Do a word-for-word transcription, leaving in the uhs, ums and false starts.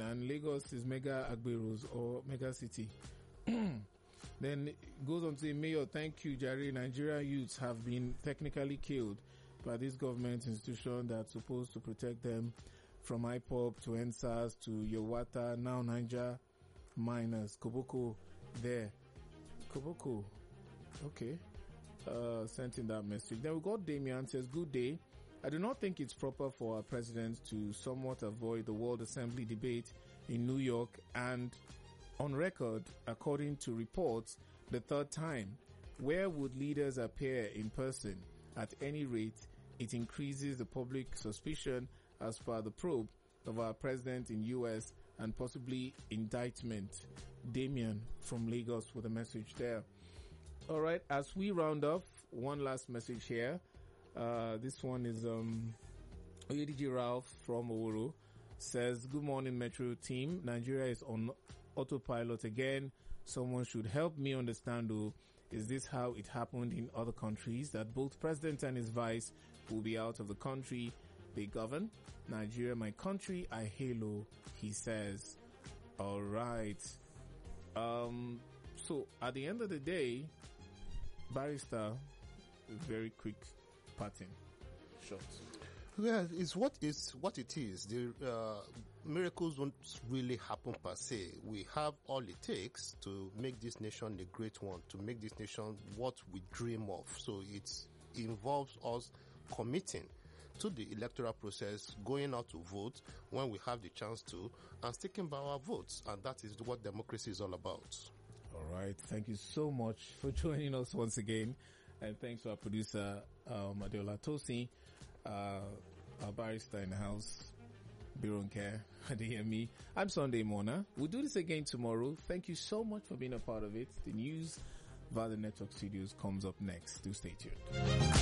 and Lagos is mega Agberos or mega city. Then it goes on to say, Mayor, thank you, Jare. Nigerian youths have been technically killed by this government institution that's supposed to protect them, from I P O B to N S A S to Yowata, now Niger miners. Koboko there. Koboko. Okay. Uh, sent in that message. Then we got Damian says, good day. I do not think it's proper for our president to somewhat avoid the World Assembly debate in New York and on record, according to reports, the third time. Where would leaders appear in person? At any rate, it increases the public suspicion as per the probe of our president in U S and possibly indictment. Damien from Lagos with a message there. All right, as we round off, one last message here. Uh, this one is um, Oyediji Ralph from Oworo says, good morning, Metro team. Nigeria is on autopilot again. Someone should help me understand, though, is this how it happened in other countries, that both president and his vice will be out of the country they govern? Nigeria, my country, I halo, he says. All right. Um, so at the end of the day, Barrister, very quick pattern, short. Well, it's what is what it is. The uh, miracles don't really happen per se. We have all it takes to make this nation a great one, to make this nation what we dream of. So it involves us committing to the electoral process, going out to vote when we have the chance to, and sticking by our votes. And that is what democracy is all about. All right. Thank you so much for joining us once again. And thanks to our producer, um, Adeola Tosin, uh, our barrister in the house, Bironke Adeyemi. I'm Sunday Mona. We'll do this again tomorrow. Thank you so much for being a part of it. The news via the Network Studios comes up next. Do stay tuned.